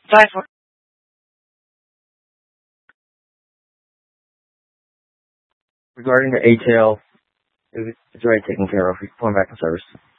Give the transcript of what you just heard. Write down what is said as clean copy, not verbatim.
Bye for regarding the ATL, it's already taken care of. Going back in service.